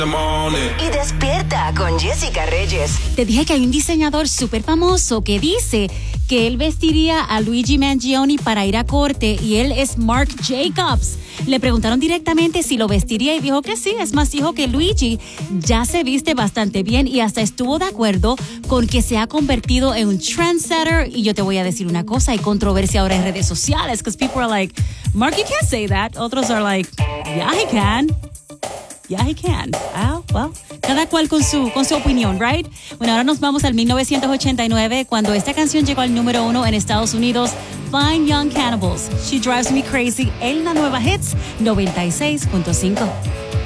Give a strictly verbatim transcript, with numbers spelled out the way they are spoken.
Y despierta con Jessica Reyes. Te dije que hay un diseñador súper famoso que dice que él vestiría a Luigi Mangione para ir a corte y él es Marc Jacobs. Le preguntaron directamente si lo vestiría y dijo que sí. Es más, dijo que Luigi ya se viste bastante bien y hasta estuvo de acuerdo con que se ha convertido en un trendsetter. Y yo te voy a decir una cosa, hay controversia ahora en redes sociales because people are like, Marc, you can't say that. Otros are like, yeah, he can. Yeah, he can. Ah, well, cada cual con su, con su opinión, right? Bueno, ahora nos vamos al mil novecientos ochenta y nueve, cuando esta canción llegó al número uno en Estados Unidos. Fine Young Cannibals, She Drives Me Crazy, en la nueva Hits noventa y seis punto cinco.